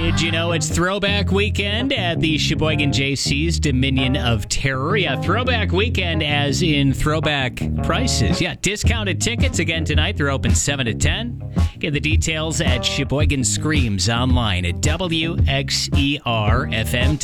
Did you know it's Throwback Weekend at the Sheboygan JC's Dominion of Terror? Yeah, Throwback Weekend as in throwback prices. Yeah, discounted tickets again tonight. They're open 7 to 10. Get the details at Sheboygan Screams online at WXER FM.